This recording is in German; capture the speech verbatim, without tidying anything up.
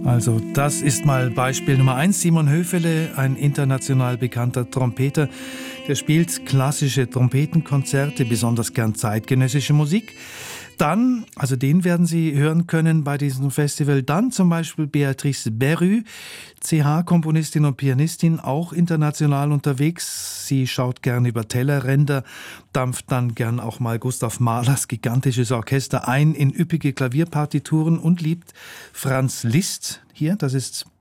Also das ist mal Beispiel Nummer eins. Simon Höfele, ein international bekannter Trompeter, der spielt klassische Trompetenkonzerte, besonders gern zeitgenössische Musik. Dann, also den werden Sie hören können bei diesem Festival. Dann zum Beispiel Béatrice Berru, C H-Komponistin und Pianistin, auch international unterwegs. Sie schaut gern über Tellerränder, dampft dann gern auch mal Gustav Mahlers gigantisches Orchester ein in üppige Klavierpartituren und liebt Franz Liszt. Hier, das ist